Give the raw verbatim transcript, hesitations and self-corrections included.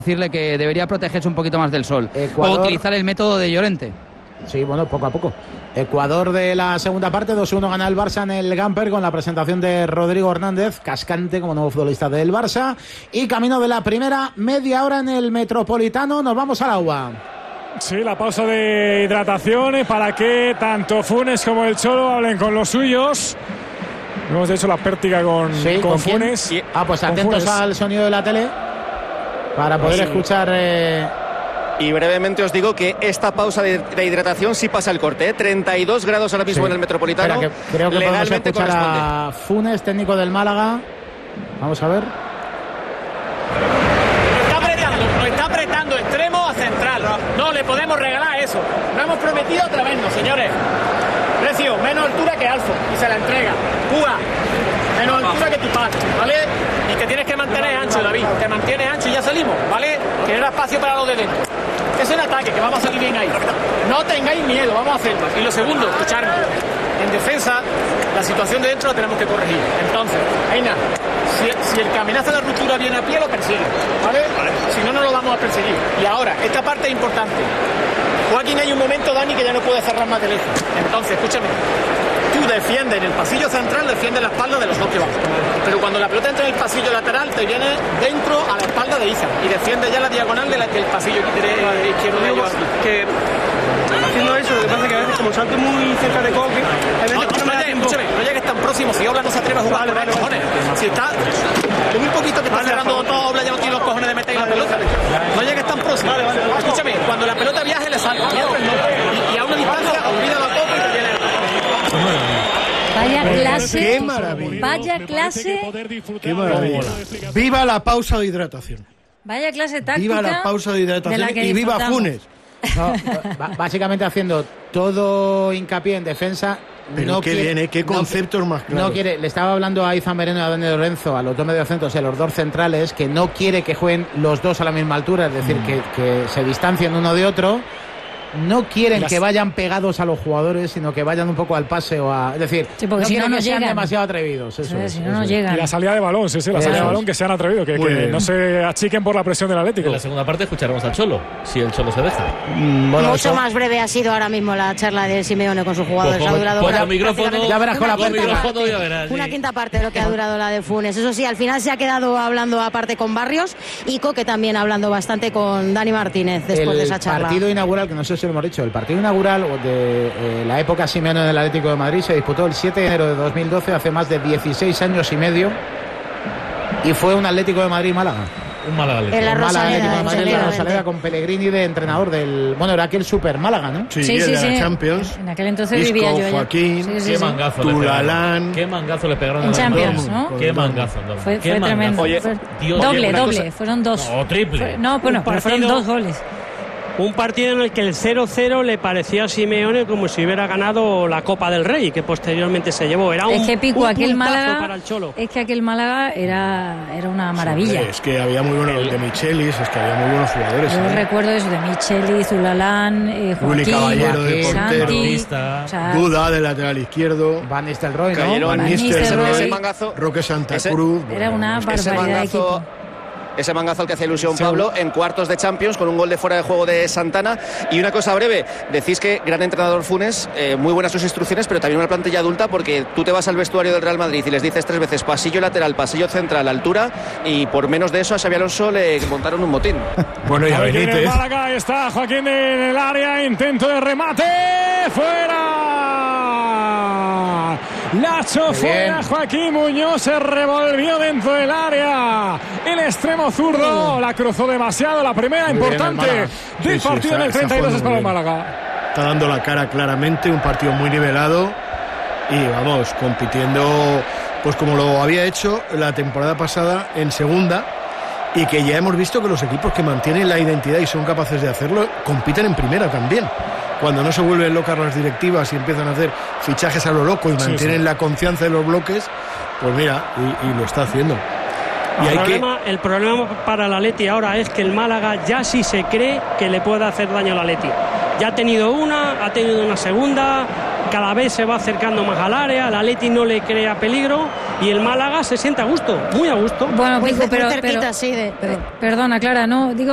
decirle que debería protegerse un poquito más del sol Ecuador, o utilizar el método de Llorente. Sí, bueno, poco a poco. Ecuador de la segunda parte, dos uno gana el Barça en el Gamper con la presentación de Rodrigo Hernández, cascante como nuevo futbolista del Barça. Y camino de la primera media hora en el Metropolitano, nos vamos al agua. Sí, la pausa de hidratación para que tanto Funes como el Cholo hablen con los suyos. Hemos hecho la pértiga con, sí, con, ¿con Funes. Ah, pues atentos Funes. Al sonido de la tele para poder sí. escuchar... Eh... Y brevemente os digo que esta pausa de, de hidratación sí pasa el corte, ¿eh? treinta y dos grados ahora mismo sí. en el Metropolitano. Espera, que creo que podemos escuchar a Funes, técnico del Málaga. Vamos a ver. Nos está apretando, nos está apretando extremo a central. No le podemos regalar eso. No hemos prometido otra vez, no, señores. Precio, menos altura que Alfo y se la entrega. Púa, menos altura que tu padre, ¿vale? Y te tienes que mantener ancho, David. Te mantienes ancho y ya salimos, ¿vale? Que no era espacio para los de dentro. Es un ataque, que vamos a salir bien ahí. No tengáis miedo, vamos a hacerlo. Y lo segundo, escucharme. En defensa, la situación de dentro la tenemos que corregir. Entonces, Aina, si, si el caminazo de la ruptura viene a pie, lo persigue, ¿vale? vale. Si no, no lo vamos a perseguir. Y ahora, esta parte es importante. Joaquín, hay un momento, Dani, que ya no puede cerrar más de lejos. Entonces, escúchame. Tú defiendes en el pasillo central, defiendes la espalda de los dos que van. Pero cuando la pelota entra en el pasillo lateral, te viene dentro a la espalda de Isa y defiende ya la diagonal de la, del pasillo de, izquierdo de ellos. Que haciendo eso, lo que pasa es que a veces como salto muy cerca de Coque, a veces no, no, no, llegues, escúchame, no llegues tan próximo. Si Obla no se atreve a jugar, vale, vale, cojones. Vale. Si está un poquito que está vale, cerrando todo, Obla ya no tiene los cojones de meter vale, la pelota. Vale. No llegues tan próximo. Vale, vale, vale. Escúchame, cuando la pelota viaje le salta. Y, y a una distancia, olvida la copa y te viene. Vaya clase, qué maravilla. Vaya clase, qué maravilla. Viva la pausa de hidratación. Vaya clase táctica. Viva la pausa de hidratación de y viva Funes. No, básicamente haciendo todo hincapié en defensa. Pero no qué quiere, bien, ¿eh? Qué conceptos no, más claros. No quiere, le estaba hablando a Izan Mereno y a Dani Lorenzo, a los dos mediocentros, a los dos centrales, que no quiere que jueguen los dos a la misma altura, es decir, mm. que, que se distancien uno de otro. No quieren Las... que vayan pegados a los jugadores, sino que vayan un poco al pase o a... Es decir, sí, no si quieren no que sean llegan. demasiado atrevidos. Eso, sí, es, si no, eso no llegan. Y la salida de balón, sí, sí, la salida de balón que se han atrevido, que, que no se achiquen por la presión del Atlético. En la segunda parte escucharemos al Cholo, si el Cholo se deja. Mm, bueno, Mucho eso... más breve ha sido ahora mismo la charla de Simeone con sus jugadores. Pues, ha durado pues, micrófono, ya verás con la micrófono, ya verás. Una sí. quinta parte de lo que ha durado la de Funes. Eso sí, al final se ha quedado hablando aparte con Barrios y Coque también hablando bastante con Dani Martínez después el de esa charla. El partido inaugural, que no sé si lo hemos dicho, el partido inaugural de Eh, la época Simeone del Atlético de Madrid se disputó el siete de enero de dos mil doce, hace más de dieciséis años y medio, y fue un Atlético de Madrid-Málaga. Un Málaga Atlético. En la Rosaleda, en Madrid, la Rosaleda, con Pellegrini de entrenador del... Bueno, era aquel Super Málaga, ¿no? Sí, sí, sí, de sí. la Champions. En aquel entonces Isco, vivía yo. Joaquín, sí, sí, qué sí. mangazo Tulalán. Qué mangazo le pegaron en Champions, ¿no? Qué mangazo. Fue, qué fue tremendo. Oye, fue... Dios, doble, oye, doble. cosa... Fueron dos. No, triple. Fue... No, bueno, pero fueron dos goles. Un partido en el que el cero cero le parecía a Simeone como si hubiera ganado la Copa del Rey, que posteriormente se llevó. Era un, es que Pico, un aquel Málaga, para el Cholo. Es que aquel Málaga era, era una maravilla. Sí, es que había muy buenos de Michelis, es que había muy buenos jugadores. Yo ¿eh? recuerdo eso de Michelis, Zulalán, eh, Joaquín, Willy Caballero de portero, Santi, o sea, Duda de lateral izquierdo, Van Nistelrooy, ¿no? Van Nistelrooy, Roque Santa Cruz. Era una barbaridad de equipo. Ese mangazo al que hace ilusión Pablo en cuartos de Champions con un gol de fuera de juego de Santana. Y una cosa breve, decís que gran entrenador Funes, eh, muy buenas sus instrucciones, pero también una plantilla adulta, porque tú te vas al vestuario del Real Madrid y les dices tres veces pasillo lateral, pasillo central, altura, y por menos de eso a Xabi Alonso le montaron un motín. Bueno, y a Benítez. Málaga está Joaquín en el área, intento de remate, fuera. Lacho fuera, Joaquín Muñoz se revolvió dentro del área. El extremo zurdo la cruzó demasiado. La primera muy importante del sí, partido sí, en el treinta y dos es para el Málaga. Está dando la cara claramente, un partido muy nivelado y vamos, compitiendo pues como lo había hecho la temporada pasada en segunda, y que ya hemos visto que los equipos que mantienen la identidad y son capaces de hacerlo compiten en primera también. Cuando no se vuelven locas las directivas y empiezan a hacer fichajes a lo loco y mantienen sí, sí. la confianza de los bloques, pues mira, y, y lo está haciendo. Y el, hay problema, que... el problema para el Atleti ahora es que el Málaga ya sí se cree que le puede hacer daño al Atleti. Ya ha tenido una, ha tenido una segunda, cada vez se va acercando más al área, el Atleti no le crea peligro y el Málaga se siente a gusto, muy a gusto. Bueno, Pico, pero, pero, sí, de, pero perdona, Clara, no digo